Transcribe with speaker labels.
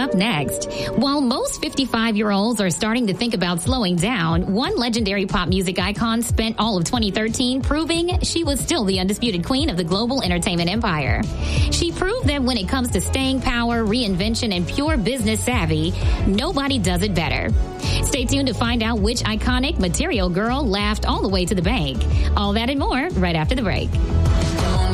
Speaker 1: up next. While most 55-year-olds are starting to think about slowing down, one legendary pop music icon spent all of 2013 proving she was still the undisputed queen of the global entertainment empire. She proved that when it comes to staying power, reinvention, and pure business savvy, nobody does it better. Stay tuned to find out which iconic Material Girl laughed all the way to the bank. All that and more right after the break.